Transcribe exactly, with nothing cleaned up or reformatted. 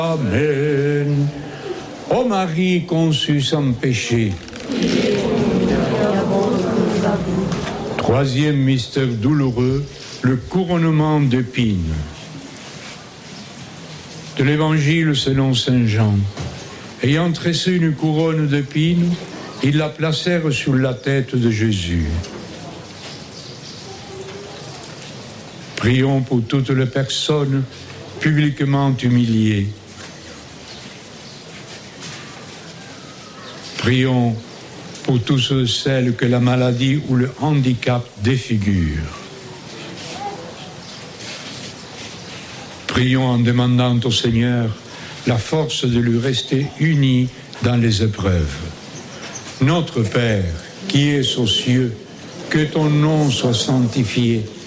Amen. Ô Marie conçue sans péché. Troisième mystère douloureux, le couronnement d'épines. De l'Évangile selon saint Jean. Ayant tressé une couronne d'épines, ils la placèrent sur la tête de Jésus. Prions pour toutes les personnes publiquement humiliées. Prions pour tous ceux et celles que la maladie ou le handicap défigure. Prions en demandant au Seigneur la force de lui rester unis dans les épreuves. Notre Père, qui es aux cieux, que ton nom soit sanctifié,